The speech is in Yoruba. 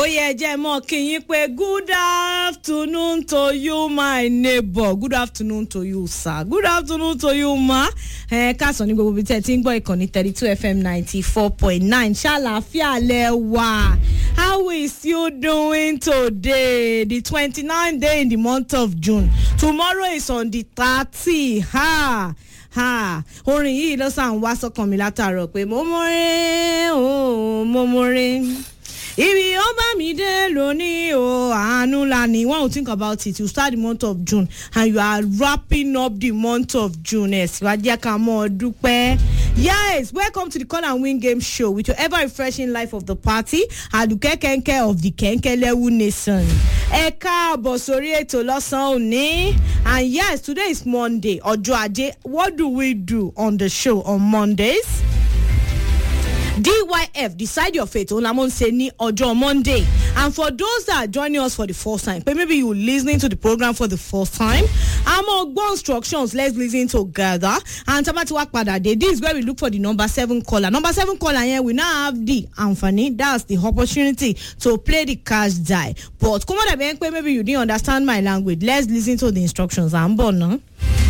yẹ jẹ́ mọ́ kí yín pé good afternoon to you my neighbor, good afternoon to you sir, good afternoon to you ma. Káàsán ní gbogbo ibi tẹ́ ti ń gbọ́ ìkànnì 32 FM 94.9 ṣàlàáfíà lẹ wà. How is you doing today? The 29th day in the month of June. Tomorrow is on the 30. Orin yìí ló sàn wá sọ́kàn mi látàárọ̀ pé mo mọ̀re. Ibi ó bá mi dé lónìí o àánú la ni. When you think about it, you start the month of June and you are wrapping up the month of June. Yes, welcome to the Call and Win Game Show with your ever refreshing life of the party. Aduke Kenke of the Kenkelewu Nation. Ẹ káàbọ̀ sórí ètò lọ́sàn-án òní. And yes, today is Monday. Ọjọ́ Ajé. What do we do on the show on Mondays? DYF, decide your fate. Olamon say ni Ojo Monday. And for those that are joining us for the first time, maybe you're listening to the program for the first time, I'm on go instructions. Let's listen together. And Tabatiwak Padade, this is where we look for the number 7 caller. Number 7 caller here, we now have the Anfani. That's the opportunity to play the cash die. But come on, maybe you didn't understand my language. Let's listen to the instructions. I'm born, no?